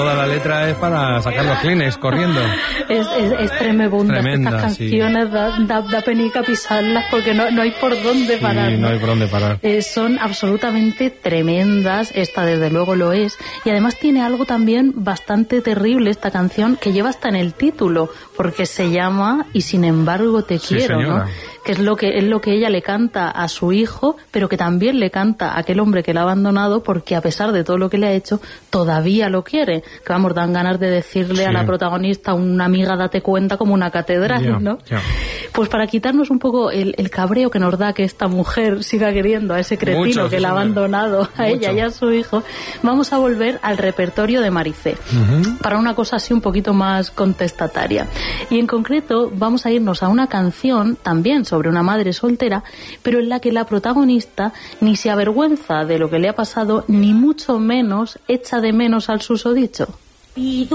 Toda la letra es para sacar los clines corriendo. Es tremenda. Estas canciones sí. da penica pisarlas porque no hay por dónde parar. Sí, no hay por dónde parar. Son absolutamente tremendas, esta desde luego lo es, y además tiene algo también bastante terrible esta canción, que lleva hasta en el título, porque se llama Y sin embargo te quiero, señora. ¿no? Que es lo que ella le canta a su hijo, pero que también le canta a aquel hombre que la ha abandonado, porque a pesar de todo lo que le ha hecho, todavía lo quiere. Que vamos, dan ganas de decirle a la protagonista, una amiga, date cuenta, como una catedral, ¿no? Pues para quitarnos un poco el cabreo que nos da que esta mujer siga queriendo a ese cretino que la ha abandonado a ella y a su hijo, vamos a volver al repertorio de Maricé, para una cosa así un poquito más contestataria. Y en concreto vamos a irnos a una canción también sobre una madre soltera, pero en la que la protagonista ni se avergüenza de lo que le ha pasado, ni mucho menos echa de menos al susodicho.